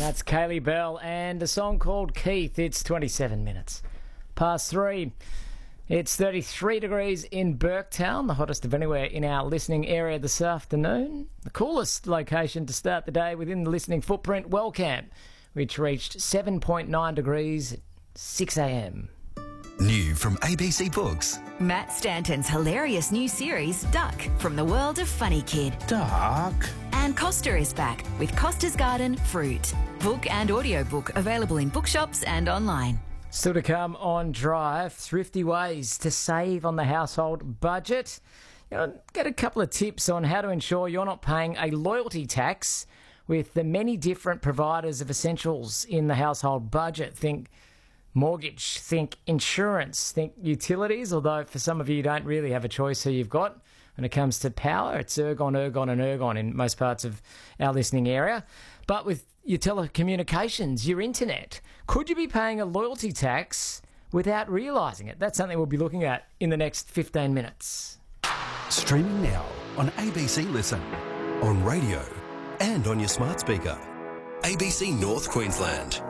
That's Kaylee Bell and a song called Keith. It's 27 minutes past 3. It's 33 degrees in Burketown, the hottest of anywhere in our listening area this afternoon. The coolest location to start the day within the listening footprint, Wellcamp, which reached 7.9 degrees at 6 a.m. New from ABC Books. Matt Stanton's hilarious new series, Duck, from the world of Funny Kid. Duck. And Costa is back with Costa's Garden Fruit. Book and audiobook available in bookshops and online. Still to come on Drive, thrifty ways to save on the household budget. Get a couple of tips on how to ensure you're not paying a loyalty tax with the many different providers of essentials in the household budget. Think mortgage, think insurance, think utilities, although for some of you don't really have a choice who you've got. When it comes to power, it's Ergon and Ergon in most parts of our listening area. But with your telecommunications, your internet, could you be paying a loyalty tax without realising it? That's something we'll be looking at in the next 15 minutes. Streaming now on ABC Listen, on radio and on your smart speaker. ABC North Queensland.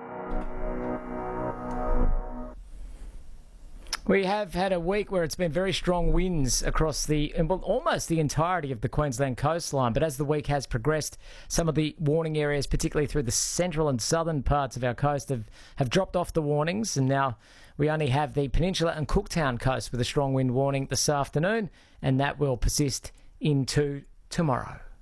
We have had a week where it's been very strong winds across almost the entirety of the Queensland coastline. But as the week has progressed, some of the warning areas, particularly through the central and southern parts of our coast, have dropped off the warnings. And now we only have the Peninsula and Cooktown coast with a strong wind warning this afternoon. And that will persist into tomorrow.